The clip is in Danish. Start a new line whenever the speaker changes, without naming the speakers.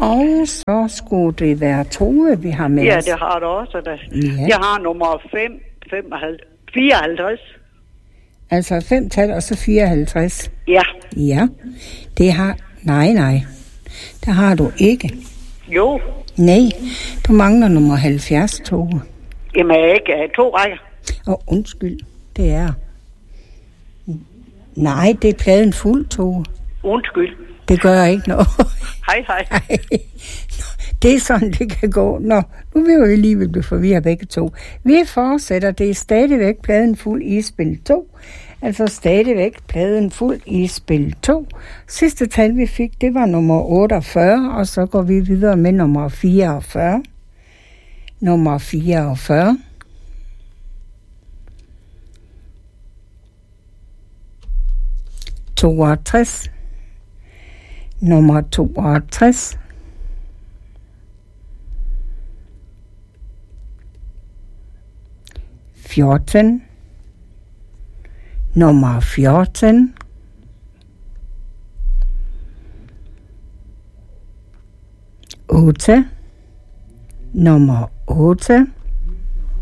Og så skulle det være Tove, vi har med
Ja,
os.
det har du også. Da.
Ja.
Jeg har nummer 54.
Altså 5-tal og så 54.
Ja.
Ja, det har... Nej. Det har du ikke.
Jo.
Nej, du mangler nummer 70, Tove.
Jamen, jeg ikke 2 rækker.
Undskyld, det er... Nej, det er pladen fuld, Tove.
Undskyld.
Det gør ikke noget.
Hej.
Det er sådan, det kan gå. Nå, nu vil vi alligevel blive forvirret begge to. Vi fortsætter. Det er stadigvæk pladen fuld i spil 2. Altså stadigvæk pladen fuld i spil 2. Sidste tal, vi fik, det var nummer 48, og så går vi videre med nummer 44. Nummer 44. Nummer 62. Nummer 14. Nummer 8.